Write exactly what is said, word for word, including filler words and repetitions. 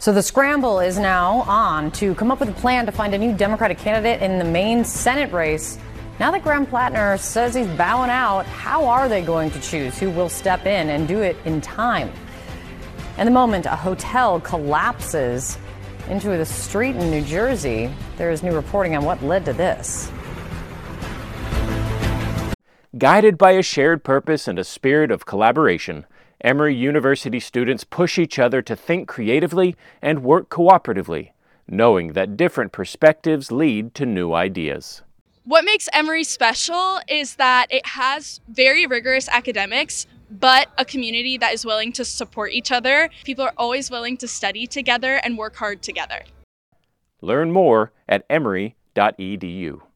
So the scramble is now on to come up with a plan to find a new Democratic candidate in the Maine Senate race. Now that Graham Plattner says he's bowing out, how are they going to choose who will step in and do it in time? And the moment a hotel collapses into the street in New Jersey, there is new reporting on what led to this. Guided by a shared purpose and a spirit of collaboration, Emory University students push each other to think creatively and work cooperatively, knowing that different perspectives lead to new ideas. What makes Emory special is that it has very rigorous academics, but a community that is willing to support each other. People are always willing to study together and work hard together. Learn more at emory dot e d u.